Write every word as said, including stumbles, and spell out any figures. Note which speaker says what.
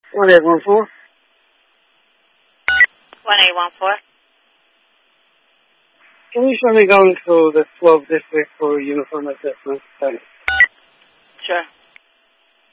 Speaker 1: one eight one four.
Speaker 2: one eight one four.
Speaker 1: Can you show me going to the twelve district for uniform assessment? Thanks.
Speaker 2: Sure.